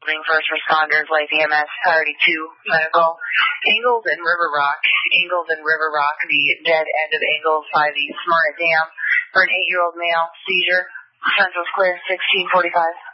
Spalding, first responders, Life EMS, priority 2, medical. Angles and River Rock, the dead end of Angles by the Smyrna Dam for an 8-year-old male, seizure. Central's clear, 1645.